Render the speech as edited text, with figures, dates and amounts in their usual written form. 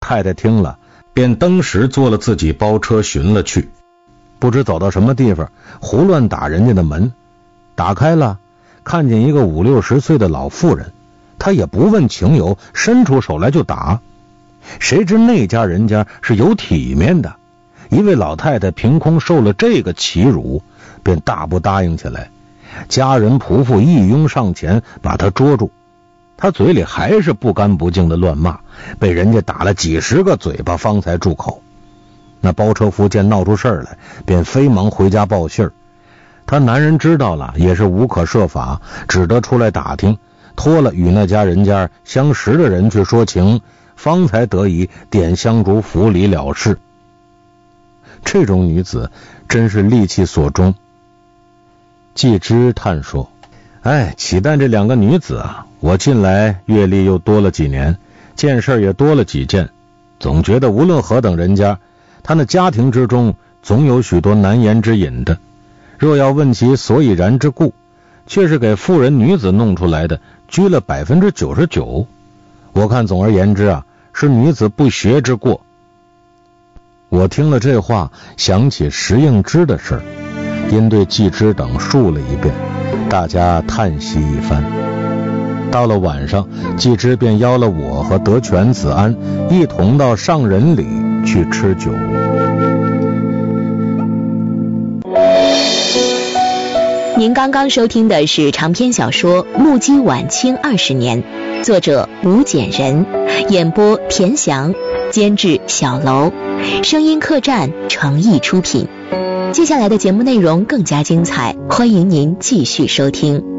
太太听了，便登时坐了自己包车寻了去。不知走到什么地方，胡乱打人家的门，打开了，看见一个50、60岁的老妇人，他也不问情由，伸出手来就打。谁知那家人家是有体面的，一位老太太凭空受了这个欺辱，便大不答应起来。家人仆妇一拥上前把他捉住，他嘴里还是不干不净的乱骂，被人家打了几10个嘴巴方才住口。那包车夫见闹出事来，便飞忙回家报信儿。他男人知道了也是无可设法，只得出来打听，托了与那家人家相识的人去说情，方才得以点香烛府里了事。这种女子真是戾气所终。季之叹说：岂但这2个女子啊，我近来阅历又多了几年，见事也多了几件，总觉得无论何等人家，他那家庭之中总有许多难言之隐的。若要问其所以然之故，却是给妇人女子弄出来的，居了99%。我看总而言之啊，是女子不学之过。我听了这话，想起石应之的事，因对季之等述了一遍，大家叹息一番。到了晚上，季之便邀了我和德全、子安一同到上人里去吃酒。 您刚刚收听的是长篇小说《目击晚清20年》，作者吴简人，演播田翔，监制小楼，声音客栈诚意出品。接下来的节目内容更加精彩，欢迎您继续收听。